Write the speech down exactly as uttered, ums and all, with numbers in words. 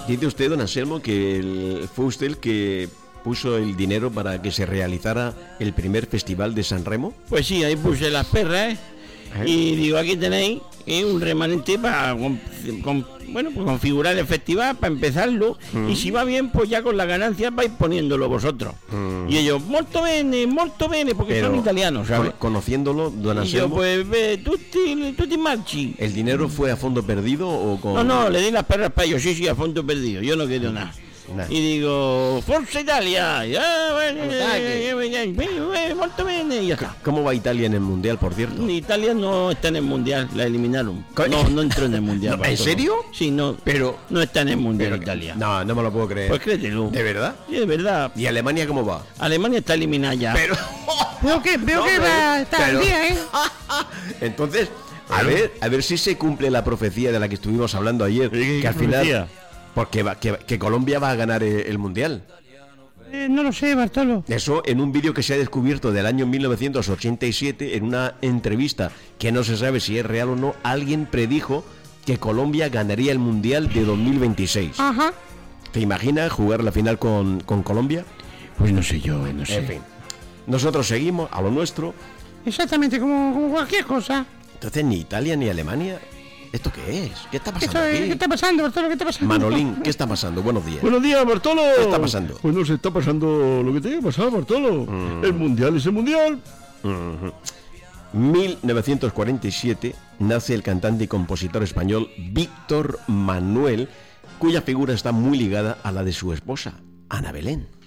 Dice usted, don Anselmo, que el, fue usted el que puso el dinero para que se realizara el primer festival de San Remo. Pues sí, ahí puse las perras, ¿eh? ¿Eh? Y digo, aquí tenéis ¿eh? un remanente para con, con, bueno, pues configurar el festival, para empezarlo, mm. y si va bien, pues ya con las ganancias vais poniéndolo vosotros. Mm. Y ellos, molto bene, molto bene, porque pero, son italianos, ¿sabes? Conociéndolo, don Anselmo. Y yo, pues, ve, tutti, tutti marchi. ¿El dinero fue a fondo perdido o con...? No, no, le di las perras para ellos, sí, sí, a fondo perdido, yo no quiero nada. Nah. Y digo, Forza Italia, ya, bueno, molto bene, y ya está. ¿Cómo va Italia en el Mundial, por cierto? Italia no está en el Mundial, la eliminaron. No, no entró en el Mundial. ¿No, ¿En serio? Sí, no, pero no está en el Mundial pero, Italia. No, no me lo puedo creer. Pues créetelo. ¿De verdad? Sí, de verdad. ¿Y Alemania cómo va? Alemania está eliminada ya. Pero... Veo que, veo no, que va a estar al día, ¿eh? Entonces, a ver, a ver si se cumple la profecía de la que estuvimos hablando ayer, que al final... Porque va, que, que Colombia va a ganar el, el Mundial. Eh, no lo sé, Bartolo. Eso en un vídeo que se ha descubierto del año mil novecientos ochenta y siete, en una entrevista que no se sabe si es real o no, alguien predijo que Colombia ganaría el Mundial de dos mil veintiséis. Ajá. ¿Te imaginas jugar la final con, con Colombia? Pues no sé yo, no sé. En fin, nosotros seguimos a lo nuestro. Exactamente, como, como cualquier cosa. Entonces ni Italia ni Alemania... ¿Esto qué es? ¿Qué está pasando ¿Qué, aquí? ¿Qué está pasando, Bartolo? ¿Qué está pasando? Manolín, ¿qué está pasando? Buenos días. Buenos días, Bartolo. ¿Qué está pasando? Pues no se está pasando lo que tiene que pasar, Bartolo. Mm. El Mundial es el Mundial. Mm-hmm. mil novecientos cuarenta y siete nace el cantante y compositor español Víctor Manuel, cuya figura está muy ligada a la de su esposa, Ana Belén.